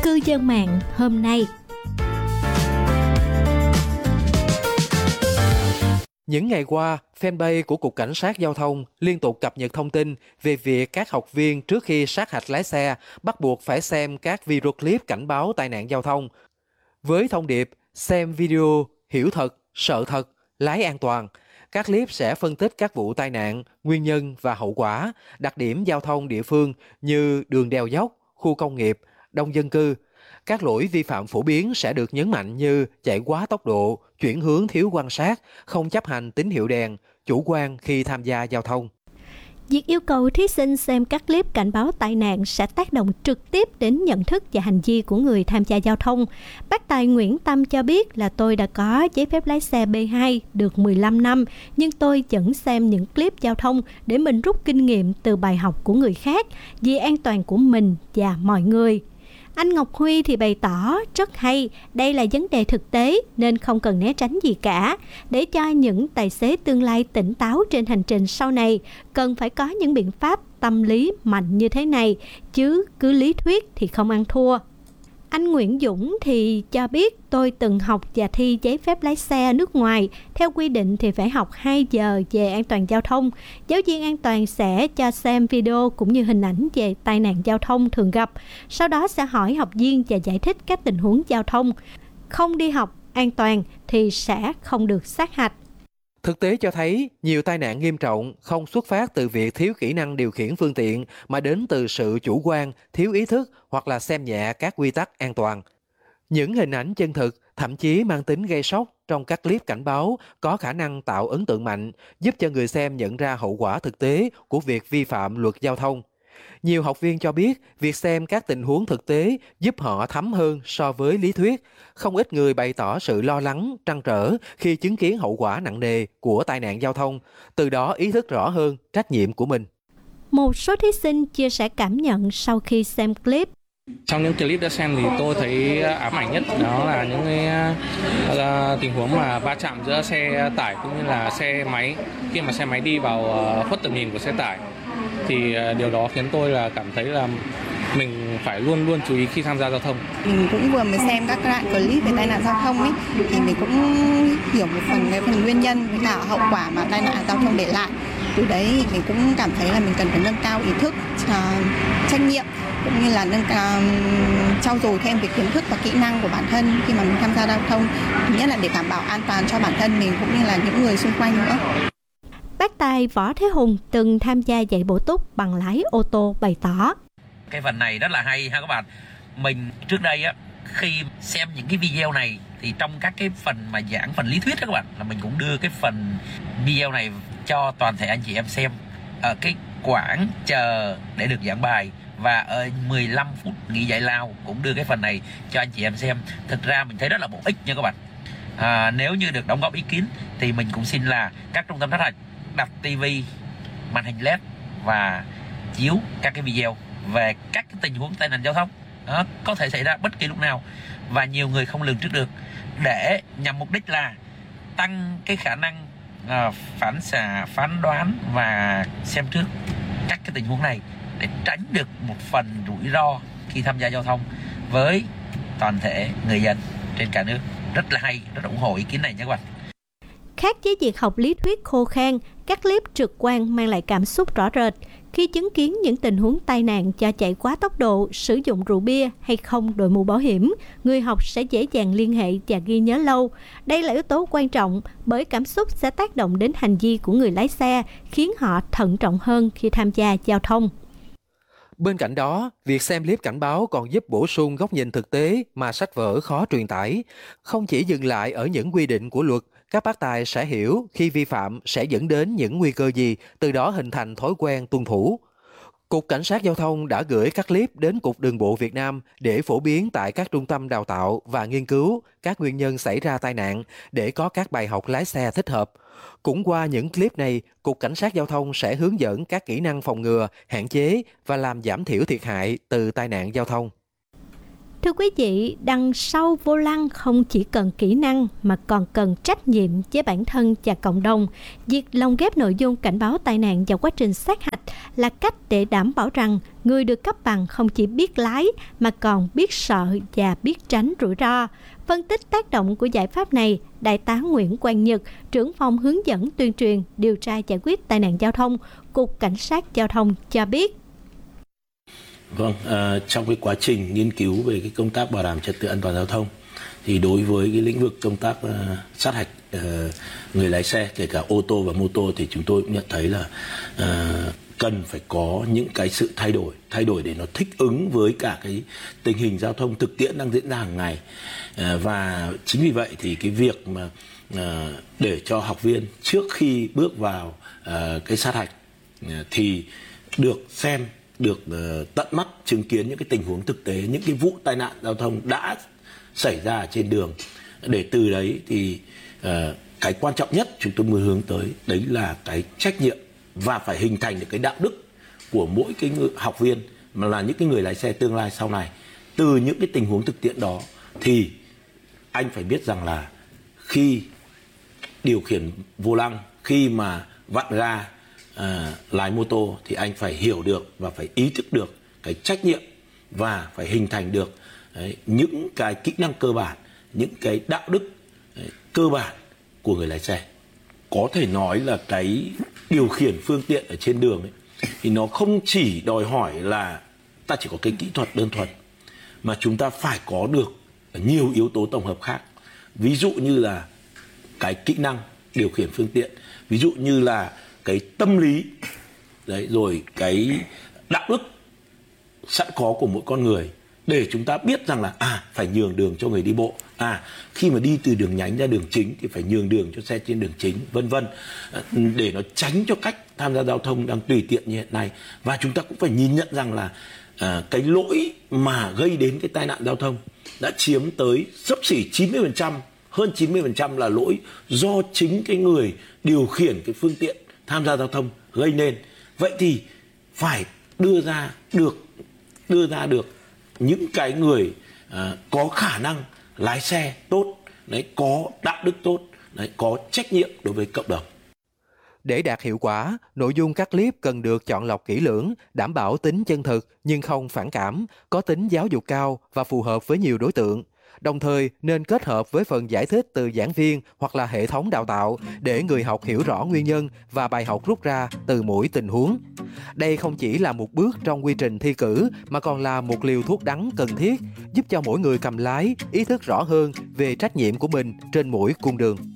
Cư dân mạng hôm nay. Những ngày qua, fanpage của Cục Cảnh sát Giao thông liên tục cập nhật thông tin về việc các học viên trước khi sát hạch lái xe bắt buộc phải xem các video clip cảnh báo tai nạn giao thông. Với thông điệp xem video, hiểu thật, sợ thật, lái an toàn, các clip sẽ phân tích các vụ tai nạn, nguyên nhân và hậu quả, đặc điểm giao thông địa phương như đường đèo dốc, khu công nghiệp, đông dân cư. Các lỗi vi phạm phổ biến sẽ được nhấn mạnh như chạy quá tốc độ, chuyển hướng thiếu quan sát, không chấp hành tín hiệu đèn, chủ quan khi tham gia giao thông. Việc yêu cầu thí sinh xem các clip cảnh báo tai nạn sẽ tác động trực tiếp đến nhận thức và hành vi của người tham gia giao thông. Bác tài Nguyễn Tâm cho biết là tôi đã có giấy phép lái xe B2 được 15 năm, nhưng tôi vẫn xem những clip giao thông để mình rút kinh nghiệm từ bài học của người khác vì an toàn của mình và mọi người. Anh Ngọc Huy thì bày tỏ rất hay, đây là vấn đề thực tế nên không cần né tránh gì cả. Để cho những tài xế tương lai tỉnh táo trên hành trình sau này, cần phải có những biện pháp tâm lý mạnh như thế này, chứ cứ lý thuyết thì không ăn thua. Anh Nguyễn Dũng thì cho biết tôi từng học và thi giấy phép lái xe nước ngoài. Theo quy định thì phải học 2 giờ về an toàn giao thông. Giáo viên an toàn sẽ cho xem video cũng như hình ảnh về tai nạn giao thông thường gặp. Sau đó sẽ hỏi học viên và giải thích các tình huống giao thông. Không đi học an toàn thì sẽ không được sát hạch. Thực tế cho thấy, nhiều tai nạn nghiêm trọng không xuất phát từ việc thiếu kỹ năng điều khiển phương tiện mà đến từ sự chủ quan, thiếu ý thức hoặc là xem nhẹ các quy tắc an toàn. Những hình ảnh chân thực, thậm chí mang tính gây sốc trong các clip cảnh báo có khả năng tạo ấn tượng mạnh, giúp cho người xem nhận ra hậu quả thực tế của việc vi phạm luật giao thông. Nhiều học viên cho biết việc xem các tình huống thực tế giúp họ thấm hơn so với lý thuyết. Không ít người bày tỏ sự lo lắng, trăn trở khi chứng kiến hậu quả nặng nề của tai nạn giao thông, từ đó ý thức rõ hơn trách nhiệm của mình. Một số thí sinh chia sẻ cảm nhận sau khi xem clip. Trong những clip đã xem thì tôi thấy ám ảnh nhất đó là những tình huống mà va chạm giữa xe tải cũng như là xe máy. Khi mà xe máy đi vào khuất tầm nhìn của xe tải thì điều đó khiến tôi là cảm thấy là mình phải luôn luôn chú ý khi tham gia giao thông. Mình cũng vừa mới xem các đoạn clip về tai nạn giao thông ấy, thì mình cũng hiểu một phần nguyên nhân với cả hậu quả mà tai nạn giao thông để lại. Từ đấy mình cũng cảm thấy là mình cần phải nâng cao ý thức, trách nhiệm cũng như là nâng cao trau dồi thêm về kiến thức và kỹ năng của bản thân khi mà mình tham gia giao thông. Thứ nhất là để đảm bảo an toàn cho bản thân mình cũng như là những người xung quanh nữa. Bác tài Võ Thế Hùng từng tham gia dạy bổ túc bằng lái ô tô bày tỏ. Cái phần này rất là hay ha các bạn. Mình trước đây á, khi xem những cái video này thì trong các cái phần mà giảng phần lý thuyết đó các bạn, là mình cũng đưa cái phần video này cho toàn thể anh chị em xem ở cái quãng chờ để được giảng bài, và ở 15 phút nghỉ giải lao cũng đưa cái phần này cho anh chị em xem. Thực ra mình thấy rất là bổ ích nha các bạn. Nếu như được đóng góp ý kiến thì mình cũng xin là các trung tâm sát hạch đặt tivi, màn hình LED và chiếu các cái video về các cái tình huống tai nạn giao thông có thể xảy ra bất kỳ lúc nào và nhiều người không lường trước được, để nhằm mục đích là tăng cái khả năng phản xạ, phán đoán và xem trước các cái tình huống này để tránh được một phần rủi ro khi tham gia giao thông với toàn thể người dân trên cả nước. Rất là hay, rất là ủng hộ ý kiến này nha các bạn. Khác với việc học lý thuyết khô khan, các clip trực quan mang lại cảm xúc rõ rệt. Khi chứng kiến những tình huống tai nạn do chạy quá tốc độ, sử dụng rượu bia hay không đội mũ bảo hiểm, người học sẽ dễ dàng liên hệ và ghi nhớ lâu. Đây là yếu tố quan trọng bởi cảm xúc sẽ tác động đến hành vi của người lái xe, khiến họ thận trọng hơn khi tham gia giao thông. Bên cạnh đó, việc xem clip cảnh báo còn giúp bổ sung góc nhìn thực tế mà sách vở khó truyền tải. Không chỉ dừng lại ở những quy định của luật, các bác tài sẽ hiểu khi vi phạm sẽ dẫn đến những nguy cơ gì, từ đó hình thành thói quen tuân thủ. Cục Cảnh sát Giao thông đã gửi các clip đến Cục Đường bộ Việt Nam để phổ biến tại các trung tâm đào tạo và nghiên cứu các nguyên nhân xảy ra tai nạn để có các bài học lái xe thích hợp. Cũng qua những clip này, Cục Cảnh sát Giao thông sẽ hướng dẫn các kỹ năng phòng ngừa, hạn chế và làm giảm thiểu thiệt hại từ tai nạn giao thông. Thưa quý vị, đằng sau vô lăng không chỉ cần kỹ năng mà còn cần trách nhiệm với bản thân và cộng đồng. Việc lồng ghép nội dung cảnh báo tai nạn vào quá trình sát hạch là cách để đảm bảo rằng người được cấp bằng không chỉ biết lái mà còn biết sợ và biết tránh rủi ro. Phân tích tác động của giải pháp này, Đại tá Nguyễn Quang Nhật, trưởng phòng hướng dẫn tuyên truyền điều tra giải quyết tai nạn giao thông, Cục Cảnh sát Giao thông cho biết. Vâng, trong cái quá trình nghiên cứu về cái công tác bảo đảm trật tự an toàn giao thông thì đối với cái lĩnh vực công tác sát hạch người lái xe, kể cả ô tô và mô tô, thì chúng tôi cũng nhận thấy là cần phải có những cái sự thay đổi để nó thích ứng với cả cái tình hình giao thông thực tiễn đang diễn ra hàng ngày. Và chính vì vậy thì cái việc mà để cho học viên trước khi bước vào cái sát hạch thì được xem, được tận mắt chứng kiến những cái tình huống thực tế, những cái vụ tai nạn giao thông đã xảy ra trên đường, để từ đấy thì cái quan trọng nhất chúng tôi muốn hướng tới đấy là cái trách nhiệm và phải hình thành được cái đạo đức của mỗi cái học viên, mà là những cái người lái xe tương lai sau này. Từ những cái tình huống thực tiễn đó thì anh phải biết rằng là khi điều khiển vô lăng, khi mà vặn ga, lái mô tô thì anh phải hiểu được và phải ý thức được cái trách nhiệm và phải hình thành được những cái kỹ năng cơ bản, những cái đạo đức cơ bản của người lái xe. Có thể nói là cái điều khiển phương tiện ở trên đường ấy, thì nó không chỉ đòi hỏi là ta chỉ có cái kỹ thuật đơn thuần, mà chúng ta phải có được nhiều yếu tố tổng hợp khác. Ví dụ như là cái kỹ năng điều khiển phương tiện, ví dụ như là cái tâm lý đấy, rồi cái đạo đức sẵn có của mỗi con người, để chúng ta biết rằng là phải nhường đường cho người đi bộ, khi mà đi từ đường nhánh ra đường chính thì phải nhường đường cho xe trên đường chính, vân vân, để nó tránh cho cách tham gia giao thông đang tùy tiện như hiện nay. Và chúng ta cũng phải nhìn nhận rằng là cái lỗi mà gây đến cái tai nạn giao thông đã chiếm tới xấp xỉ 90%, hơn 90% là lỗi do chính cái người điều khiển cái phương tiện tham gia giao thông gây nên. Vậy thì phải đưa ra được những cái người có khả năng lái xe tốt, đấy, có đạo đức tốt, đấy, có trách nhiệm đối với cộng đồng. Để đạt hiệu quả, nội dung các clip cần được chọn lọc kỹ lưỡng, đảm bảo tính chân thực nhưng không phản cảm, có tính giáo dục cao và phù hợp với nhiều đối tượng. Đồng thời nên kết hợp với phần giải thích từ giảng viên hoặc là hệ thống đào tạo để người học hiểu rõ nguyên nhân và bài học rút ra từ mỗi tình huống. Đây không chỉ là một bước trong quy trình thi cử mà còn là một liều thuốc đắng cần thiết, giúp cho mỗi người cầm lái ý thức rõ hơn về trách nhiệm của mình trên mỗi cung đường.